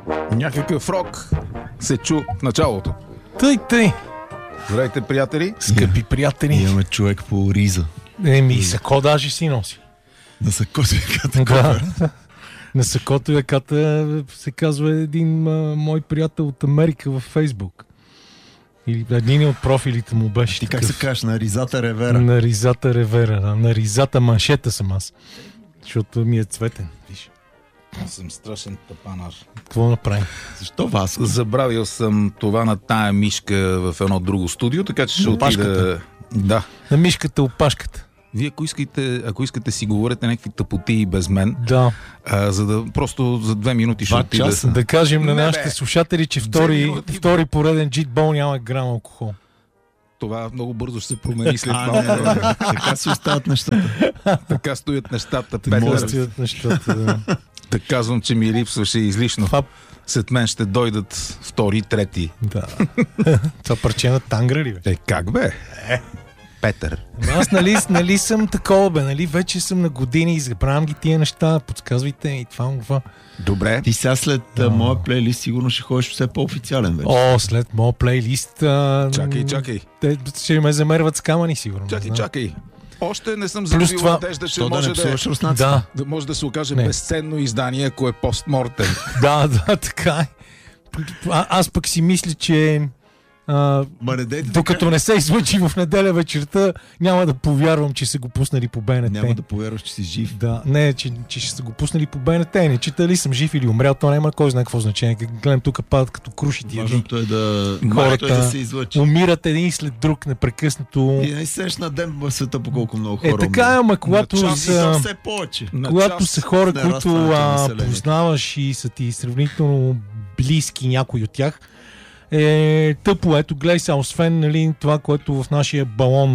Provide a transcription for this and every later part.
Някакъв рок се чу в началото. Тъй. Здравейте, приятели. Скъпи приятели. Имаме човек по риза. Сако даже си носи. На сакото яката. Да. На сакото яката се казва един мой приятел от Америка във Фейсбук. Или един от профилите му беше. Ти такъв. как се кажеш? На ризата ревера. На ризата ревера. На ризата маншета съм аз. Защото ми е цветен. Виж. Аз съм страшен тапанар. Какво направим? Защо вас? Забравил съм това на тая мишка в едно друго студио, така че ще отида... Да. На мишката опашката. Вие, ако искате си говорите някакви тъпоти без мен, Да. за да просто за 2 минути ще 2 отида. часа. Да кажем на нашите слушатели, че втори пореден джитбол няма грам алкохол. Това много бързо ще се промени след Не. това. Така се остават нещата. Така стоят нещата. Стоят нещата, да. Да казвам, че ми липсваше излишно. Това- След мен ще дойдат втори, трети. Да. Това парче на Тангра ли, бе? Как бе? Петър. Аз нали съм такова, бе, нали вече съм на години, забравям ги тия неща, подсказвайте и това. Добре. Ти сега след моя плейлист сигурно ще ходиш все по-официален вече. След моят плейлист... Чакай. Те ще ме замерват с камъни, сигурно. Чакай. Още не съм Плюс загубил това- надежда, че Що да може не да, псуваш руснаците? Да, може да се окаже Не. безценно издание, ако е постмортем. да, така е. Аз пък си мисля, че Ма не дейте докато не се излъчи в неделя вечерта, няма да повярвам, че са го пуснали по БНТ. Няма да повярваш, че си жив. Да, не, че ще са го пуснали по БНТ. Не чета ли съм жив или умрял, то няма кой знае какво значение. Гледам тук падат като круши тия дни. Важното е да Хората се излъчи. умират един след друг непрекъснато. И не сеш на ден в света по колко много хора. Така е, ама когато На час И то са... все повече. Когато са хора, на които нарастването на населението. познаваш и са ти сравнително близки някой от тях, е тъпо. Ето, гледай сега, освен нали, това, което в нашия балон...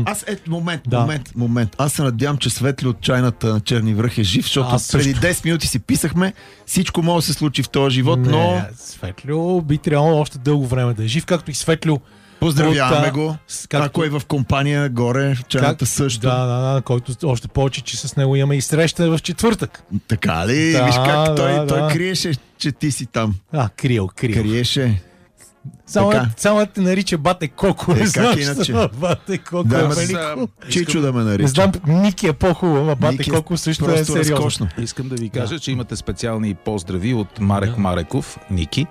Момент. Аз се надявам, че Светли от чайната на Черни връх е жив, защото Аз също. преди 10 минути си писахме, всичко може да се случи в този живот, Не, но Светлю би трябвало още дълго време да е жив, както и Светлю. поздравяваме от, го. както- Ако е в компания горе, в чайната също. Да, който още повече, че с него имаме и среща в четвъртък. Така ли? Да, Виж как да. той криеше, че ти си там. Крил. Криеше. Само Така. те нарича Бате Коко. Не Как знам, иначе? що Бате Коко Да, е ма велико. Чичо да ме нарича. Не знам, Ники е по-хубаво, ама Бате Ники е Коко също е просто сериозно. разкошно. Искам да ви кажа, че имате специални поздрави от Марек Мареков, Ники.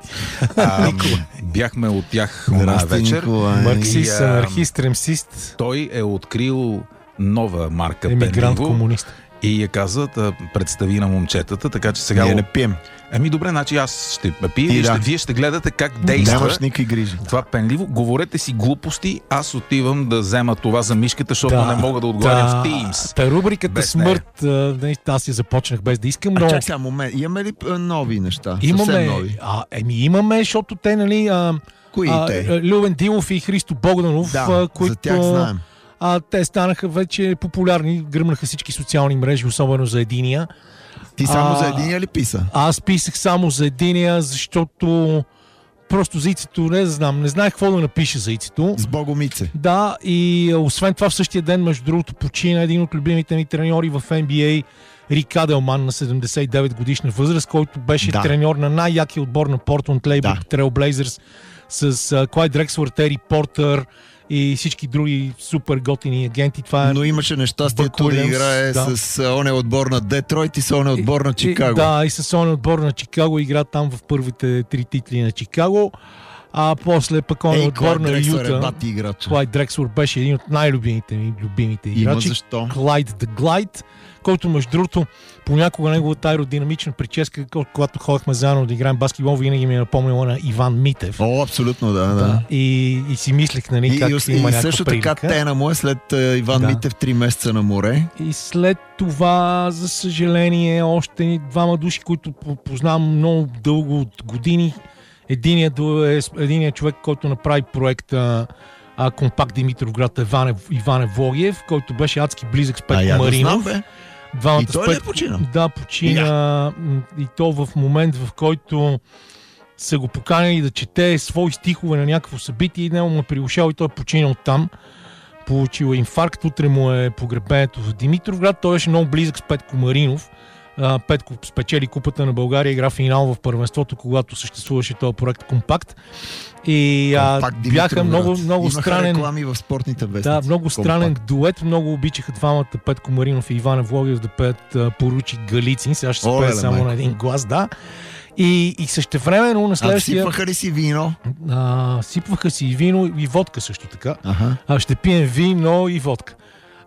Бяхме от тях една Здрасти, вечер. Николай. Марксист, И, анархист, ремсист, Той е открил нова марка емигрант, Пенливо комунист. и я каза да представи на момчетата, така че сега... Ние не пием. Добре, значи аз ще пия Ти и да. вие ще гледате как действа Нямаш никакви грижи. това Пенливо. Говорете си глупости, аз отивам да взема това за мишката, защото не мога да отговарям в Teams. Та рубриката Без Смърт, аз я започнах без да искам, но... Чак сега момент. Имаме ли нови неща? Имаме, Съвсем нови. имаме, защото те, нали, Кои те? Любен Дилов и Христо Богданов, Да, които за тях знаем. те станаха вече популярни, гръмнаха всички социални мрежи, особено за единия. Ти само за единия ли писа? Аз писах само за единия, защото просто за ицето не знам, не знаех какво да напиша за ицето. С Богомице. Да, и освен това в същия ден, между другото, почина един от любимите ми треньори в NBA, Рик Аделман на 79 годишна възраст, който беше треньор на най-якия отбор на Портланд Лейбър Трейл Блейзърс с Клайд Дрекслър, Тери Портър и всички други супер готини агенти. Това е... Но имаше нещастието да играе с оня отбор на Детройт и с оня отбор на Чикаго. И с оня отбор на Чикаго игра там в първите 3 титли на Чикаго. А после пък оня отбор на Юта. Клайд Дрекслър беше един от най-любимите играчи. Защо? Клайд the Glide, който между другото понякога неговата аеродинамична прическа, когато ходахме заедно да играем баскетбол, винаги ми е напомнила на Иван Митев. Абсолютно, да. И си мислех, нали, как има някаква също прилика. така тена му е след Иван Митев 3 месеца на море. И след това, за съжаление, още двама души, които познавам много дълго от години. Единият човек, който направи проекта Компакт Димитровград, Иван Евлогиев, който беше адски близък с Петко Маринов. И той ли почина? Да, почина. И то в момент, в който са го поканили да чете свои стихове на някакво събитие и него му е пригушал и той е починал там. Получил инфаркт, утре му е погребението в Димитровград. Той беше много близък с Петко Маринов. Петко спечели Купата на България, игра финал в първенството, когато съществуваше този проект Компакт. И бяха много странен. Реклами в спортните вестници. Да, много странен дует. Много обичаха двамата, Петко Маринов и Иван Евлогиев, да пеят Поручик Галицин. Сега ще се пее само на един глас, да. И същевременно на следващия... Сипваха ли си вино? Сипваха си и вино, и водка също така. Ага. Ще пием вино и водка.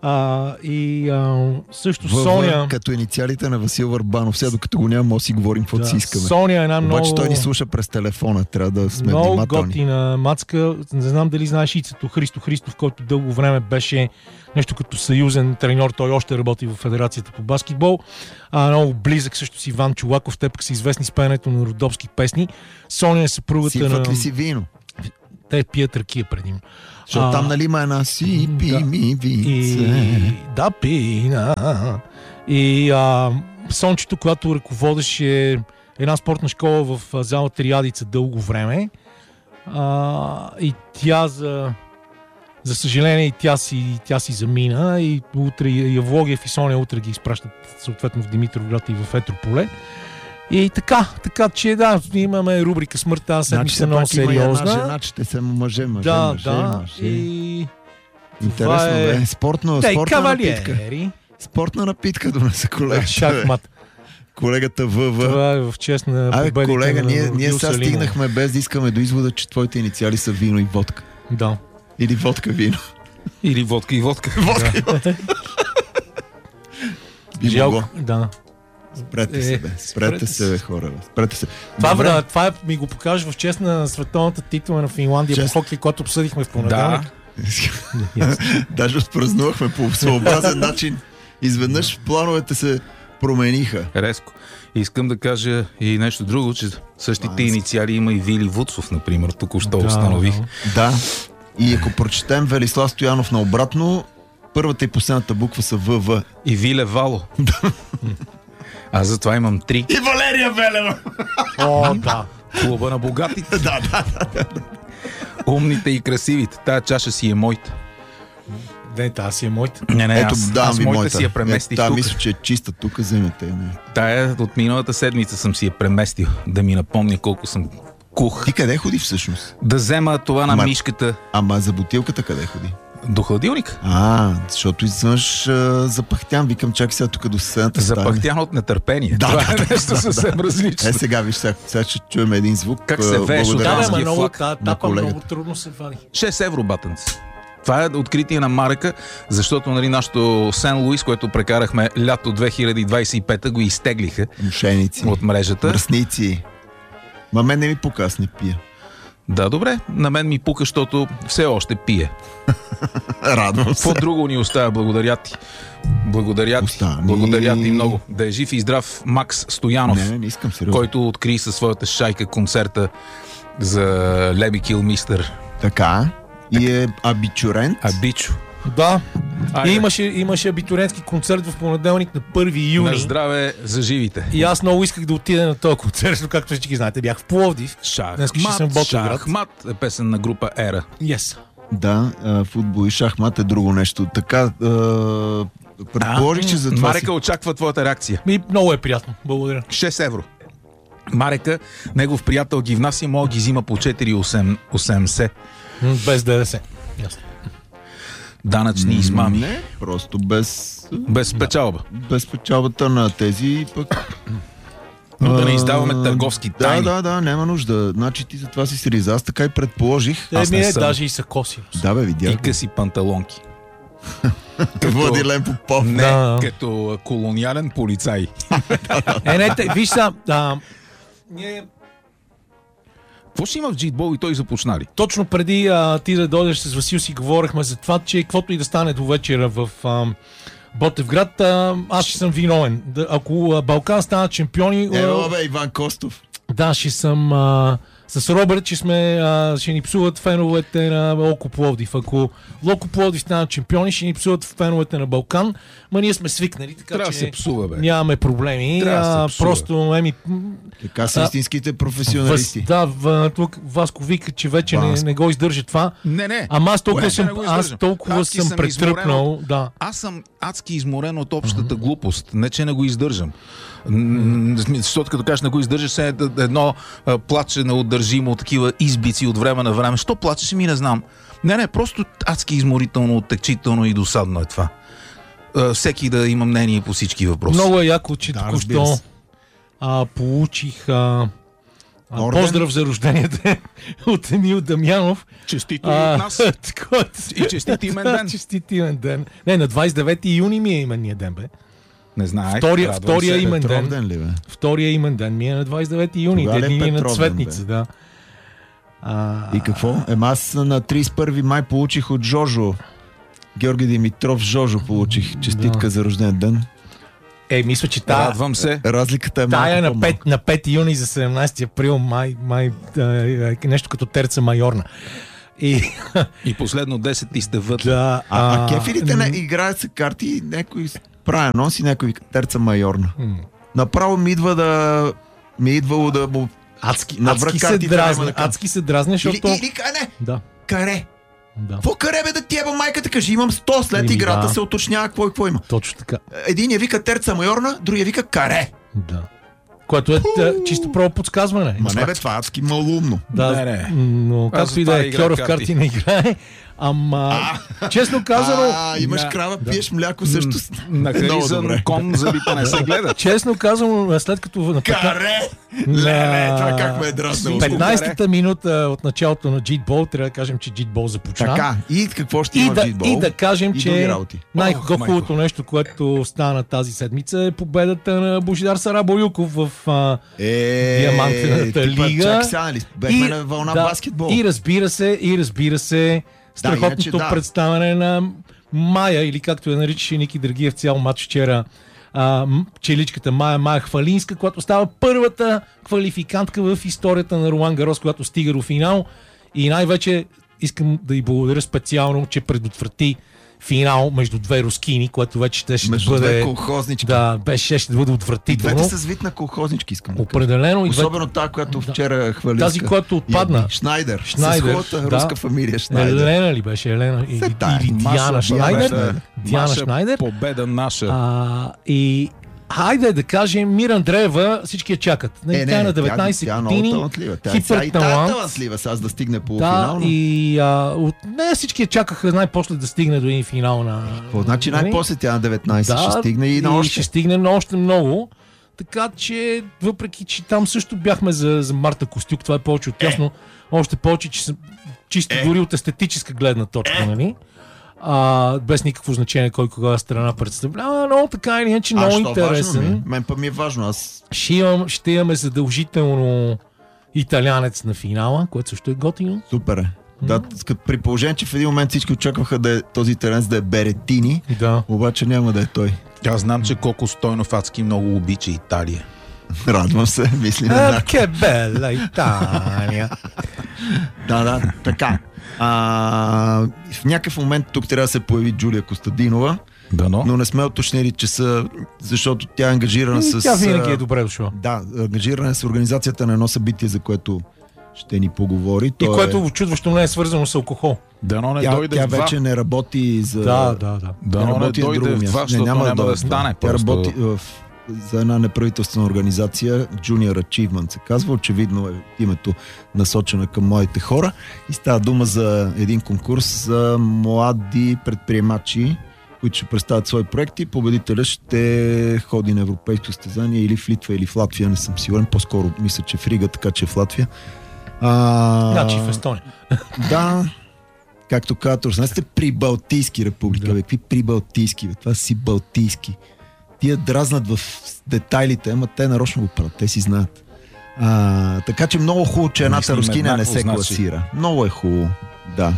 Също Соня... Като инициалите на Васил Върбанов. Сега докато го няма, може да си говорим каквото си искаме. Соня е една много... Обаче той ни слуша през телефона. Трябва да сме внимателни. Много готина мацка. Не знам дали знаеш Ицето Христо Христов, който дълго време беше нещо като съюзен треньор. Той още работи в Федерацията по баскетбол. Много близък също с Иван Чулаков. Те пък са известни с пеенето на родопски песни. Соня е съпругата на... Сипват ли си вино? Те пият ракия предимно. Защото там нали има една сипи ми винце. Да, пина. И Сончето, която ръководеше една спортна школа в зала Триадица дълго време. И тя за съжаление и тя си замина. И утре Явлогиев и Соня утре ги изпращат съответно в Димитровград и в Етрополе. И така, че да, имаме рубрика Смъртта, аз седмица много сериозна. Има една жена, че те са мъже. И интересно бе. Спортна напитка. Спортна напитка донесе колегата. Шахмат. Колегата ВВ. Това е в чест на победите. Колега, ние сега стигнахме без да искаме до извода, че твоите инициали са вино и водка. Да. Или водка вино. Или водка и водка. Водка и водка. Жалко, да. Спрете се, бе, хора. Спрете се. Това ми го покажеш в чест на световната титла на Финландия по хокей, който обсъдихме в понеделник. Даже отпразнувахме по своеобразен начин. Изведнъж плановете се промениха. Резко. Искам да кажа и нещо друго, че същите инициали има и Вили Вуцов, например. Току-що установих. Да. И ако прочетем Велислав Стоянов наобратно, първата и последната буква са ВВ. И Виле Вало. Аз затова имам 3. И Валерия Велева! О, да. Клуба на богатите. Да. Умните и красивите. Тая чаша си е моята. Не, тази си е моята. Не, аз моята си я преместих тук. Мисля, че е чиста тук, вземете. Тая от миналата седмица съм си я преместил, да ми напомня колко съм кух. Ти къде ходи всъщност? Да взема това на мишката. Ама за бутилката къде ходи? До хладилника. Защото извънш запахтян. Викам, чакай сега тук до съседната стая. Запахтян от нетърпение. Това е нещо съвсем различно. Сега виж, сега ще чуем един звук. Как се вее шотландския флаг на колегата. Много трудно се вади. 6 евро, батънци. Това е откритие на Марека, защото нашото Сен Луис, което прекарахме лято 2025, го изтеглиха мошеници от мрежата. Мръсници. Ма мен не ми пука, аз не пия. Да, добре. На мен ми пука, защото все още пие. Радвам се. Какво друго ни оставя? Благодаря ти. Благодаря ти много. Да е жив и здрав Макс Стоянов, не искам сериозно, който откри със своята шайка концерта за Леби Килмистър. Така. И е абитурент. Абичо. Да. И имаше абитурентски концерт в понеделник на 1 юни. На здраве за живите. И аз много исках да отида на този концерт, но както всички знаете, бях в Пловдив. Шахмат е песен на група Ера. Yes. Да, футбол и шахмат е друго нещо. Така, предположих, че за това Марека очаква твоята реакция. Много е приятно. Благодаря. 6 евро. Марека, негов приятел ги внася, мога ги взима по 4,80. Без ДДС. Ясно. Данъчни измами. Не, просто без печалба. Без печалбата на тези пък. Но да не издаваме търговски тайни. Да, няма нужда. Значи ти за това си сриза. Аз така и предположих. Даже и са коси. Да, бе, видях. И къси панталонки. Владилен Попов. Не, като колониален полицай. Виж са, ние... Какво ще има в джитбол и той започнали? Точно преди ти да дойдеш с Васил си говорихме за това, че каквото и да стане до вечера в Ботевград, аз ще съм виновен. Ако Балкан станат шампиони... Иван Костов. Да, ще съм... С Робърт, че ще ни псуват феновете на Локо Пловдив. Ако Локо Пловдив станат шампиони, ще ни псуват феновете на Балкан. Ма ние сме свикнали, така трябва че се псува, нямаме проблеми. Просто така са истинските професионалисти. Тук Васко вика, че вече не го издържа това. Не. Ама аз толкова съм претръпнал. Аз съм адски изморен от общата глупост. Не, че не го издържам. Защото като кажеш, не го издържаш, се едно плаче неудържимо, такива избици от време на време. Що плачеш, ми не знам. Не, просто адски изморително, оттекчително и досадно е това. Всеки да има мнение по всички въпроси. Много е яко, че току-що получих поздрав за рождението от Емил Дамянов. Честито и от нас. И честит имен ден. Честит имен ден. Не, на 29 юни ми е именния ден, бе. Не знаех. Втория имен ден. Ден ли, бе? Втория имен ден ми е на 29 юни. Ден на цветница, да. И какво? Аз на 31 май получих от Жожо. Георги Димитров Жожо получих честитка за рожден ден. Мисля, че радвам се. Разликата е малко на 5 юни за 17 април май нещо като терца майорна. И последно 10 ти сте вътре. Да, кефилите не играят се карти, някой прави носи, някой терца майорна. Направо ми идвало да му адски се дразня, защото... Или не, да. Каре. Да. Какво каре, бе, да ти еба майката? Кажи, имам 100, след играта се уточнява какво има. Точно така. Един я вика терца майорна, другия вика каре. Да. Което е чисто право подсказване. Ма не бе, това е адски малумно. Да, но както и да е, Кьоров карти не играе. Ама, честно казано... имаш крава, пиеш мляко също. Нахаризан кон, зъбите не се гледат. Честно казано, след като... Каре! Леле, това как ме е дразнало. 15-та минута от началото на Джитбол, трябва да кажем, че Джитбол започна. Така, и какво ще има в Джитбол? И да кажем, че най-хубавото нещо, което стана тази седмица е победата на Божидар Сарабоюков в Диамантената лига. Чак сега, нали? Бехме на вълна баскетбол. И разбира се, страхотното представяне на Мая, или както я наричаше Ники Драгиев цял матч вчера, челичката Мая Хвалинска, която става първата квалификантка в историята на Ролан Гарос, която стига до финал. И най-вече искам да й благодаря специално, че предотврати финал между две рускини, което вече ще бъде... Между две колхознички. Да, ще бъде отвратително. Двете са звит на колхознички, искам да кажа. Определено. Особено тази, която вчера хвалиска. Тази, която отпадна. Шнайдер. С хубавата руска фамилия Шнайдер. Елена ли беше? Елена или Диана Шнайдер? Диана Шнайдер. Победа наша. И хайде да кажем, Мира Андреева, всички я чакат. Тя на 19 години. Хипер талантлива, сега да стигне полуфинал. Да, и не всички я чакаха най-после да стигне до един финал на... Значи най-после тя на 19 ще стигне и на още. Ще стигне на още много. Така че, въпреки че там също бяхме за Марта Костюк, това е повече от ясно. Още повече, че чисто дори от естетическа гледна точка, нали? Без никакво значение кой кога страна представлява, но така или иначе много интересен. Мен па ми е важно. Ще имаме задължително италянец на финала, което също е готино. Супер е. Да, при положение, че в един момент всички очакваха този италянец да е Беретини, обаче няма да е той. Аз знам, че Коко Стойнов адски много обича Италия. Радвам се, мислим. Che bella Italia. Да, така. В някакъв момент тук трябва да се появи Джулия Костадинова, но не сме уточнили часа, защото тя е ангажирана с... Тя винаги е добре дошла. Да, ангажирана е с организацията на едно събитие, за което ще ни поговори. И което очудващо не е свързано с алкохол. Тя вече не работи за... Да. Не дойде в това, защото няма да стане. Тя работи за една неправителствена организация, Junior Achievement се казва, очевидно е името насочено към младите хора и става дума за един конкурс за млади предприемачи, които ще представят свои проекти. Победителят ще ходи на европейско състезание или в Литва, или в Латвия, не съм сигурен, по-скоро мисля, че в Рига, така че в Латвия. Значи в Естония. Да, както казват, сте прибалтийски република. Какви прибалтийски? Това си балтийски. Тия дразнат в детайлите, ама те нарочно го правят, те си знаят. Така че много хубаво, че едната рускиня не се класира. Много е хубаво, да.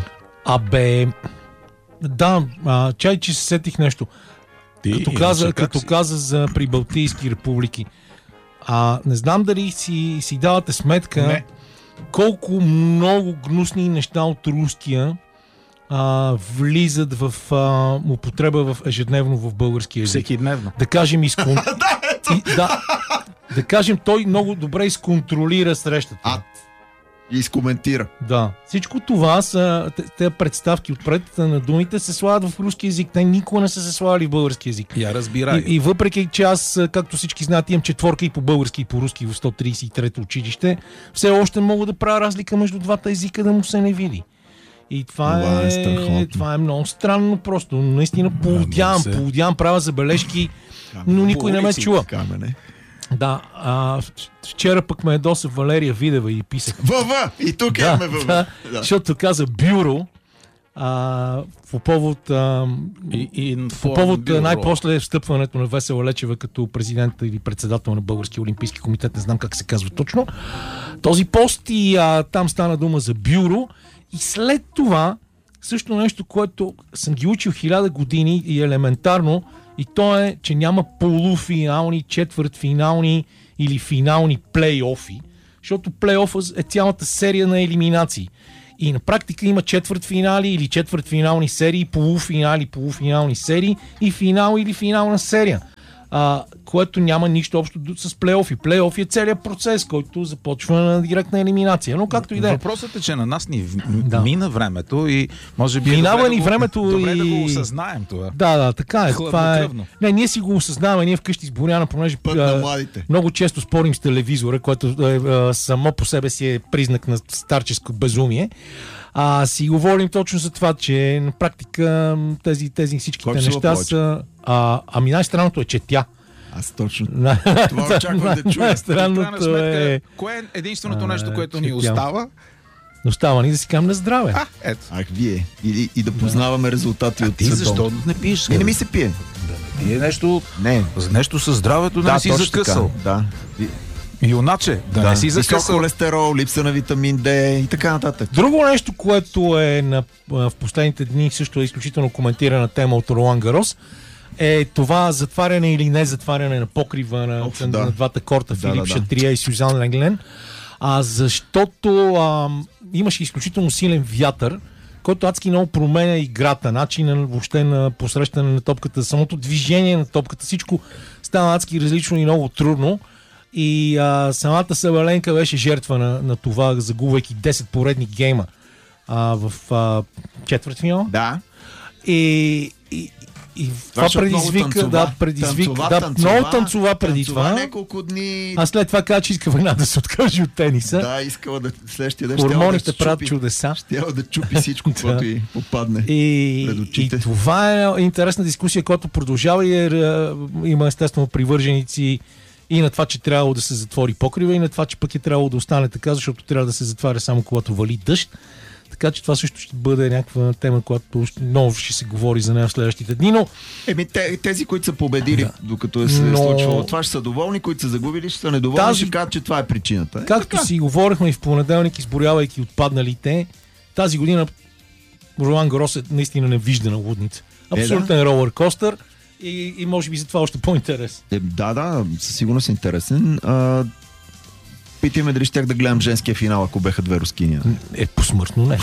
Чай, че се сетих нещо. Като каза за прибалтийски републики. Не знам дали си давате сметка колко много гнусни неща от руския влизат в употреба в ежедневно в българския език. Всеки дневно. Да кажем да кажем, той много добре изконтролира срещата. И изкоментира. Да. Всичко това са тези представки отпред на думите се слагат в руски език. Те никога не са се слагали в български език. Я разбирай. И въпреки, че аз, както всички знаят, имам четворка и по български, и по руски в 133-то училище, все още мога да правя разлика между двата езика, да му се не види. И това е много странно просто. Наистина полудявам, правя забележки, но никой не ме чува. Да, вчера пък ме ядоса Валерия Видева и писах. И тук имаме ВВ. Да, защото каза бюро по повод най-после встъпването на Весела Лечева като президент или председател на Българския олимпийски комитет, не знам как се казва точно. Този пост и там стана дума за бюро и след това също нещо, което съм ги учил 1000 години и елементарно, и то е, че няма полуфинални, четвъртфинални или финални плейофи, защото плейофа е цялата серия на елиминации. И на практика има четвъртфинали или четвъртфинални серии, полуфинални серии и финал или финална серия. Което няма нищо общо с плейофи. Плейофи е целият процес, който започва на директна елиминация. Но както и да е. Въпросът е, че на нас ни мина времето и може би минава ни времето добре да го осъзнаем това. Да, така е. Това е. Не, ние си го осъзнаваме, ние вкъщи с Боряна, понеже много често спорим с телевизора, което само по себе си е признак на старческо безумие. Си говорим точно за това, че на практика тези всичките неща са... най-странното е, че тя. Аз точно това очаквам да чуя. Странното е... Кое е единственото нещо, което ни остава? Остава ни да си кажем на здраве. Ето. Вие. И да познаваме резултати от ти защо не пиеш? Не ми се пие. Да не пие нещо... Нещо със здравето да не си закъсал. Да. Юначе, да не си закъсал. Висок холестерол, липса на витамин D и така нататък. Друго нещо, което е в последните дни също е изключително коментирана тема от Ролан Гарос, е това затваряне или не затваряне на покрива на двата корта Филип Шатрия и Сюзан Ленглен. Защото имаше изключително силен вятър, който адски много променя играта, начина въобще на посрещане на топката, самото движение на топката, всичко става адски различно и много трудно. И самата Сабаленка беше жертва на това, загубвайки 10 поредни гейма в четвъртфинал. Да. И това предизвика, много танцова преди това. Няколко дни. А след това каза, че иска война да се откаже от тениса. Да, искала да следващия ден хормоните правят чудеса. Щяла да чупи всичко, което и попадне пред очите. И това е интересна дискусия, която продължава и има естествено привърженици и на това, че трябвало да се затвори покрива, и на това, че пък е трябвало да остане така, защото трябва да се затваря само когато вали дъжд. Така че това също ще бъде някаква тема, която много ще се говори за нея в следващите дни, но... Тези, които са победили, докато се е случвало това, ще са доволни, които са загубили, ще са недоволни, ще кажат, че това е причината. Както си говорихме и в понеделник, изборявайки отпадналите, тази година Ролан Гарос е наистина невиждана лудница. Абсолютен ролър костър и може би за това още по-интересен. Да, със сигурност е интересен. Питаме дали щях да гледам женския финал, ако беха две рускиня. Посмъртно не.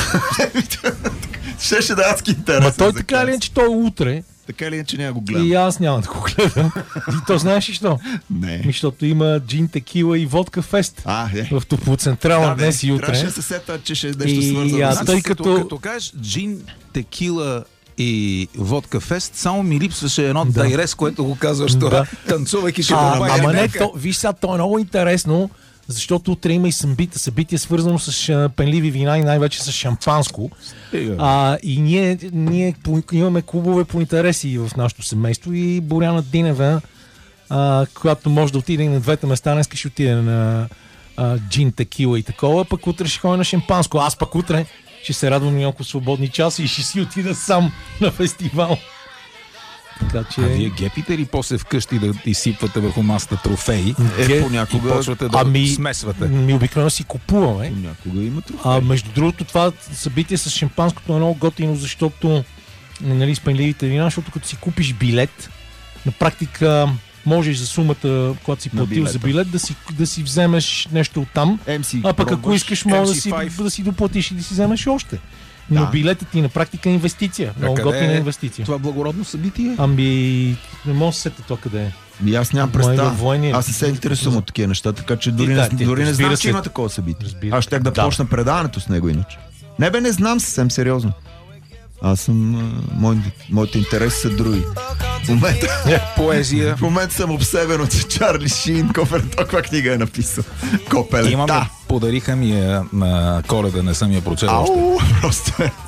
Щеше да адски интересен. Ма той така ли е, че той е утре. Така ли е, че няма го гледам. И аз няма да го гледам. И то знаеш ли що? Не. Защото има джин, текила и водка фест. В Топлоцентрална днес и утре. Трябваше да се сета, че ще е нещо свързано. Тъй като кажеш джин, текила и водка фест, само ми липсваше едно дайрес, което го казваш това, танцувайки ще ама не, виж сега, то е много интересно, защото утре има и събитие свързано с пенливи вина и най-вече с шампанско. И ние имаме клубове по интереси в нашото семейство и Боряна Динева, която може да отиде и на двете места, днес ще отиде на джин, текила и такова, пък утре ще ходя на шампанско. Аз пък утре ще се радвам няколко свободни часа и ще си отида сам на фестивал. Така, че... вие гепите ли после вкъщи да изсипвате върху масата трофеи? Понякога и почвате да смесвате? Обикновено си купуваме. Понякога има трофеи. Между другото, това събитие с шампанското е много готино, защото с пенливите вина, защото като си купиш билет, на практика можеш за сумата, когато си платил за билет, да си вземеш нещо оттам. А пък ако искаш, може да си доплатиш и да си вземеш още. Но билетът ти на практика е инвестиция. Много готина инвестиция. Това благородно събитие? Ами, не мога да се сета то къде е. И аз нямам представа. Аз не се интересувам от такива неща, така че дори не знам, че има такова събитие. Аз щях да почна предаването с него иначе. Не знам съвсем сериозно. Аз съм... Моите интереси са други. Поезия. В момента съм обсебен от Чарли Шин. Каква книга е написал? Копелета. Имаме. Подариха ми я на Коледа, не съм я прочел още. Просто е.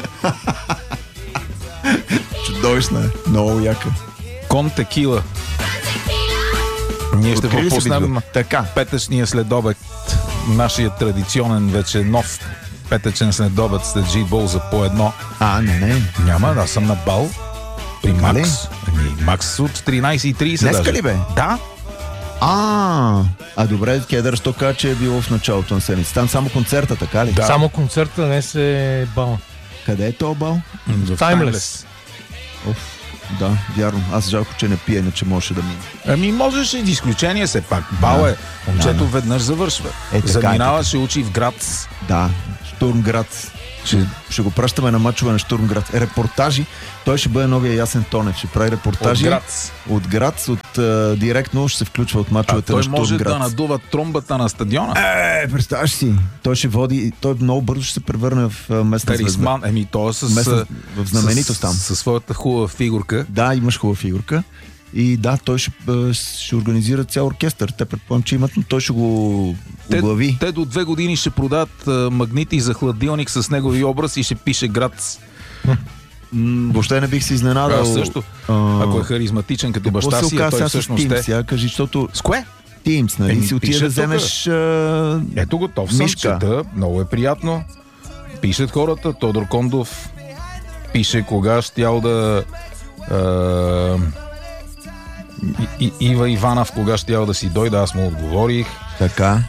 Чудовищна е. Много яка. Кон Текила. Ние ще пропуснем петъчния следобед. Нашия традиционен, вече нов петъчен следобед след G-Ball за по едно. Не. Няма, аз съм на бал при Макс. Макс от 13:30. Днеска ли бе? Да. Добре, Кедър, що каза, че е било в началото на седмица. Там само концерта, така ли? Да. Само концерта, не се бал. Къде е то бал? Timeless. Да, вярно. Аз жалко, че не пие, иначе можеше да мине. Можеше и изключение все пак. Бал е. Момчето веднъж завършва. Заминава, ще учи в Грац. Да, Штурмграц. Ще го пращаме на мачове на Штурмграц. Репортажи. Той ще бъде новия Ясен Тонев. Ще прави репортажи от Грац. Директно ще се включва от мачовете на Штурмграц. Той може да надува тромбата на стадиона. Представяш си. Той ще води. Той много бързо ще се превърне в местна звезда. Той в знаменитост там. Със своята хубава фигурка. Да, имаш хубава фигурка. И да, той ще организира цял оркестър. Те предполагам, че имат, но той ще го оглави. Те до 2 години ще продадат магнити за хладилник с негови образ и ще пише Грац. Въобще не бих се изненадал. Аз също. Ако е харизматичен като баща си, той всъщност е. Сега кажи, защото... С кое? Teams, нали? Си отида да вземеш Ето готов съм, чета. Много е приятно. Пишат хората. Тодор Кондов пише кога щял да... Ива Иванов кога щял да си дойде, аз му отговорих. Така.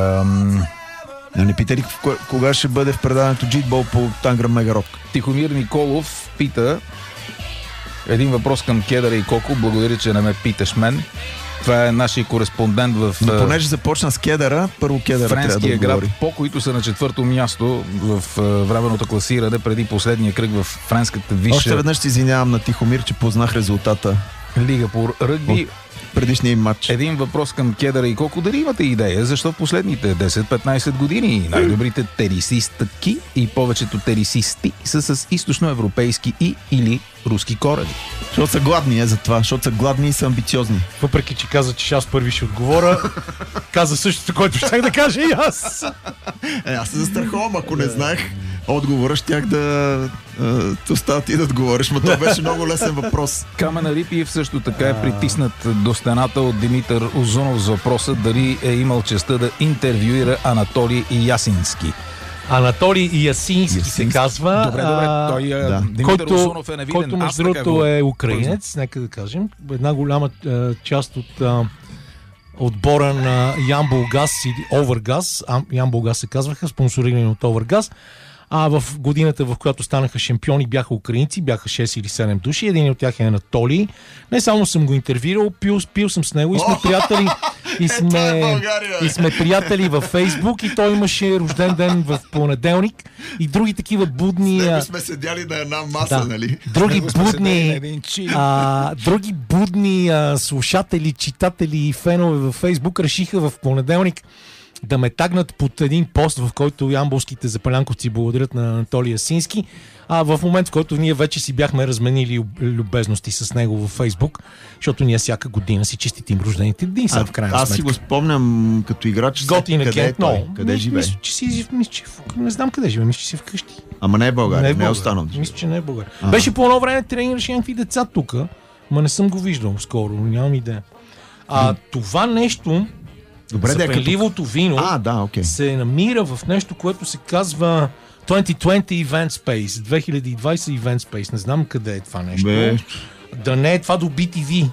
Не пита ли кога ще бъде в предаването G-Ball по Танграм Мегарок? Тихомир Николов пита един въпрос към Кедъра и Коко. Благодаря, че не ме питаш мен. Това е нашия кореспондент в... Но понеже започна с Кедъра, първо Кедъра трябва да отговори. Град, по които са на 4-то място в временното класиране преди последния кръг в френската висша... Още веднъж се извинявам на Тихомир, че познах резултата. Лига по ръгби. Предишния матч. Един въпрос към Кедъра и Коко. Дали имате идея защо в последните 10-15 години най-добрите терисистки и повечето терисисти са с източноевропейски и или руски корени? Защото са гладни, за това. Защото са гладни и са амбициозни. Въпреки, че каза, че аз първи ще отговоря, каза същото, което щях да кажа и аз. Аз се застраховам, ако не знаех отговора, щях да остава ти да отговориш, но това беше много лесен въпрос. Камен Рипиев също така е притиснат до стената от Димитър Озунов с въпроса дали е имал честта да интервюира Анатолий Ясински. Анатолий Ясински се казва. Добре. Димитър Озунов е невиден. Който между другото е украинец, нека да кажем. Една голяма част от отбора на Ямболгаз или Овергаз, Ямболгаз се казваха, спонсорирани от Овергаз. В годината, в която станаха шампиони, бяха украинци, бяха 6 или 7 души. Един от тях е Анатолий. Не само съм го интервюирал, пил съм с него и сме приятели. И сме приятели във Фейсбук и той имаше рожден ден в понеделник и други такива будни... С него сме седяли на една маса, нали? Други будни слушатели, читатели и фенове във Фейсбук решиха в понеделник да ме тагнат под един пост, в който ямболските запалянковци благодарят на Анатолий Ясински. В момент, в който ние вече си бяхме разменили любезности с него във Фейсбук, защото ние всяка година си честитим рождените дни. Аз си го спомням като играч. Къде живее? Не знам къде живее, мисля, че си вкъщи. Ама не е България, не е останал. Мисля, че не е България. Беше по едно време тренираше някакви деца тук, ма не съм го виждал скоро, нямам идея. Това нещо... Запреливото вино се намира в нещо, което се казва 2020 Event Space, 2020 Event Space. Не знам къде е това нещо. Да не е това до BTV.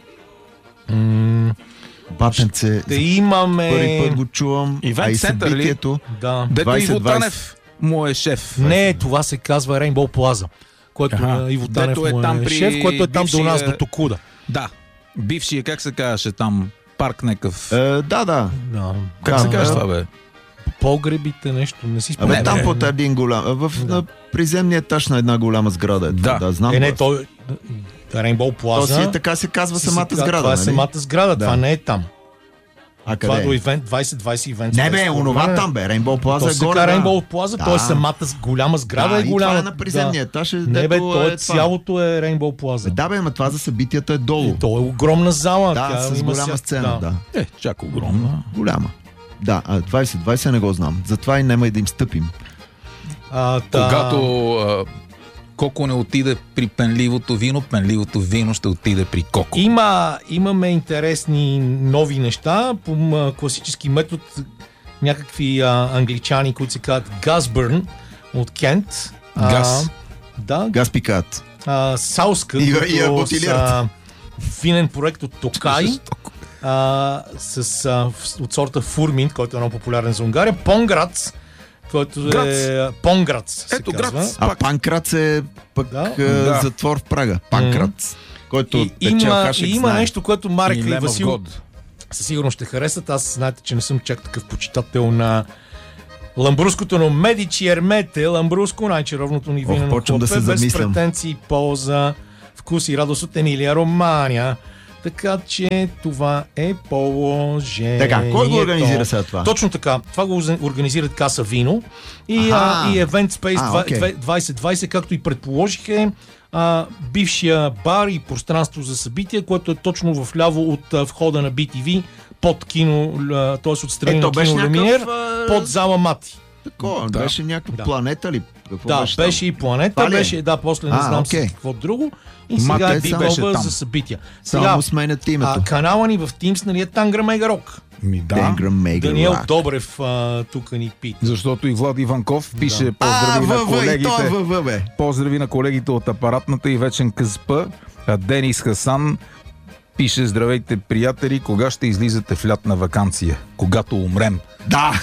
Батенце. Да имаме... Първи път го чувам. Event Center ли? Да. Дето Иво Танев му е шеф. Не, това се казва Rainbow Plaza, което Иво Танев му е шеф, което е там до нас, до Токуда. Да. Бившия, как се казваше там? Парк некъв. Да. Как се казва това, бе? погребите, нещо, не си спомням. Там под един голям, на приземния етаж на една голяма сграда. Да, знам. Той Rainbow Plaza. Така се казва самата сграда. Това е самата сграда, това не е там. А това къде до Event 2020 Event. Не бе, онова там бе, Rainbow Plaza е горе. Rainbow Plaza, то е самата голяма сграда, е голяма. Това е на приземния етаж. Не бе, цялото е Rainbow Plaza. Да бе, но това за събитията е долу. То е огромна зала. Да, с голяма сцена, да. Чак огромна. Голяма. Да, 2020 не го знам. Затова и няма и да им стъпим. Когато Коко не отиде при пенливото вино ще отиде при Коко. Имаме интересни нови неща по класически метод. Някакви англичани, които се казват Газбърн от Кент. Газ. Газ пикат. Сауска, които са финен проект от Токай. От сорта Фурмин, който е много популярен за Унгария. Понграц, който е Понграц. Ето Грац. А Панкрац е пък затвор в Прага. Панкрац. Който има нещо, което Марек и Васил със сигурност ще харесат. Аз знаете, че не съм чак такъв почитател на ламбруското, но Медичи Ермете, ламбруско, най-чаровното ни винено хлопе, без претенции, полза, вкус и радост от Емилия Романя. Така че това е положението. Така, кой го организира сега това? Точно така. Това го организират Каса Вино и Event Space 2020, както и предположих, бившия бар и пространство за събития, което е точно вляво от входа на BTV, под кино, т.е. отстрани на кино Люминер, под зала Мати. Такова, беше някаква планета ли? Беше и планета, беше, после не знам какво друго. И сега е Бибълба за събития. Само сменят името. Канала ни в Teams, нали е Тангра Мегарок. Даниел Добрев тук ни пита. Защото и Влад Иванков пише поздрави на колегите. Поздрави на колегите от апаратната и вечен КСП. Денис Хасан пише: здравейте, приятели, кога ще излизате в лятна ваканция? Когато умрем. Да!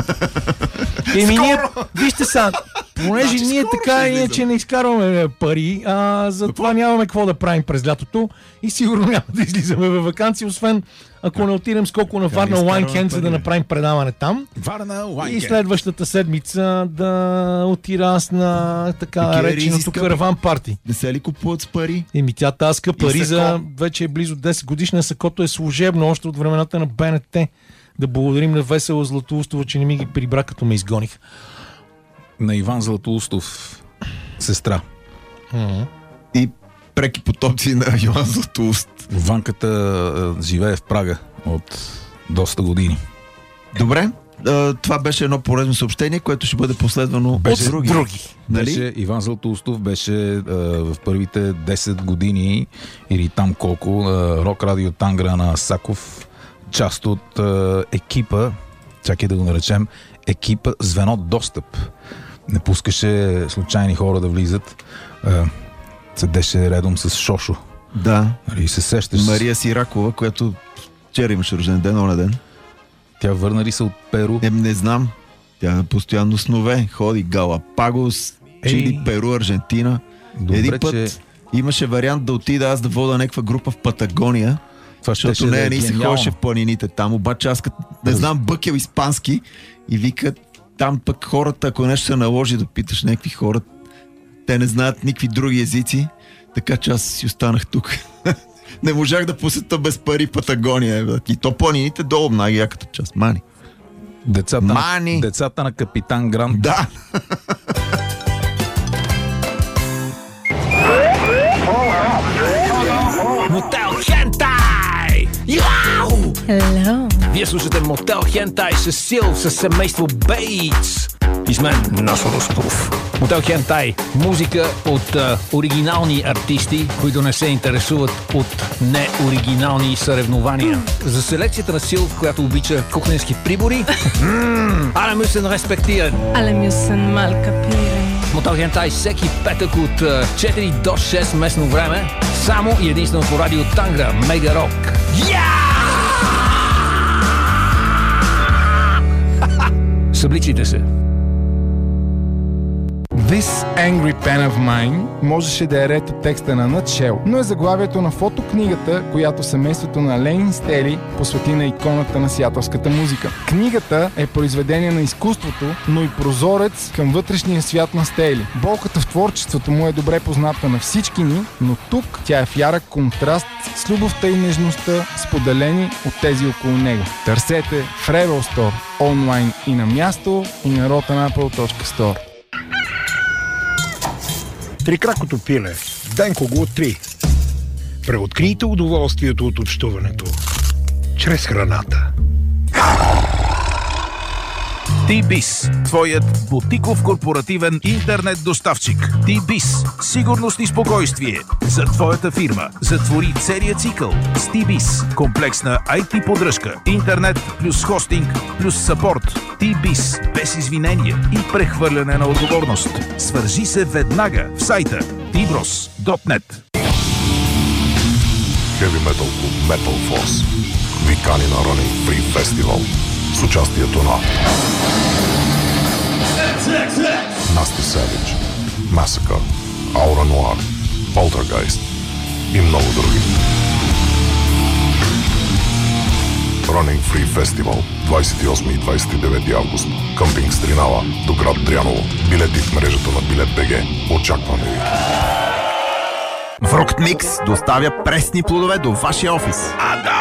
Вижте са, понеже ние така иначе не изкарваме пари, затова нямаме какво да правим през лятото и сигурно няма да излизаме във ваканция, освен ако не отидем скоко на Варна Уайнкенд, за да направим предаване там. И следващата седмица да отида аз на така реченото караван парти. Не се ли купуват с пари? Тя таска пари за вече е близо 10 годишна, сакото е служебно още от времената на БНТ. Да благодарим на Весела Златоустова, че не ми ги прибра, като ме изгоних. На Иван Златоустов, сестра. И преки потомци на Йоан Златоуст. Ванката живее в Прага от доста години. Добре, това беше едно полезно съобщение, което ще бъде последвано от други. Нали? Иван Златоустов беше в първите 10 години или там колко Рок Радио Тангра на Саков, част от екипа, чакай да го наречем, екипа Звено Достъп. Не пускаше случайни хора да влизат. Седеше редом с Шошо. Да. И се сещаш. Мария Сиракова, която вчера имаше рожден ден, оня ден. Тя върна ли се от Перу? Не знам. Тя постоянно снове. Ходи Галапагос, Чили, Перу, Аржентина. Добре, един път имаше вариант да отида аз да вода някаква група в Патагония. Защото не се ходеше в планините там, обаче аз не знам бъкел испански и викат там пък хората, ако нещо се наложи да питаш някакви хора, те не знаят никакви други езици, така че аз си останах тук. Не можах да посета без пари Патагония. И то планините долу, най-яката част. Мани. Децата на Капитан Грант. Да. Мотел Хентай! Яу! Hello! Вие слушате Мотел Хентай с Сил, с семейство Бейтс. И с мен Насо Ростов. Мотел Хентай. Музика от оригинални артисти, които не се интересуват от неоригинални съревнования. За селекцията на Сил, която обича кухненски прибори. Alle müssen respektieren. Alle müssen mal kapieren. Мотел Хентай всеки петък от 4 до 6 местно време. Само и единствено по радио Тангра, Мега Рок. Събличите се. This Angry Pen of Mine можеше да е ред от текста на Nutshell, но е заглавието на фотокнигата, която семейството на Ленин Стели посвети на иконата на сиатълската музика. Книгата е произведение на изкуството, но и прозорец към вътрешния свят на Стели. Болката в творчеството му е добре позната на всички ни, но тук тя е в ярък контраст с любовта и нежността, споделени от тези около него. Търсете в Rebel Store, онлайн и на място, и на rotanapple.store. Трикракото пиле. Денко го откри. Преоткрийте удоволствието от общуването чрез храната. T-Biz, твоят бутиков корпоративен интернет доставчик. T-Biz, сигурност и спокойствие за твоята фирма. Затвори целият цикъл с T-Biz. Комплексна IT поддръжка, интернет плюс хостинг плюс съпорт. T-Biz, без извинения и прехвърляне на отговорност. Свържи се веднага в сайта tbros.net. Heavy Metal Club Metal Force ви кани на Running Free Festival с участието на Nasty Savage, Massacre, Aura Noir, Poltergeist и много други. Running Free Festival 28 и 29 август. Къмпинг Стринава до град Дряново. Билети в мрежата на Билет БГ. Очакваме ви! Фруктмикс доставя пресни плодове до вашия офис.